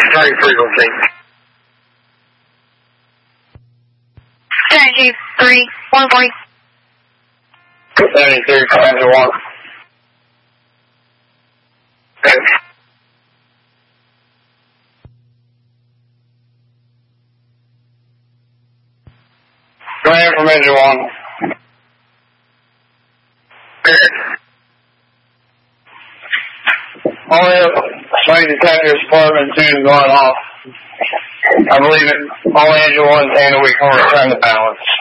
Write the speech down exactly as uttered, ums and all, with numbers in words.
Turning frequency. seventy-three, one forty. seventy-three, Commander one. Okay. Command from engine one. Okay. All flight detectors, department two is going off. I believe it. All engine one's handle, we can return the balance.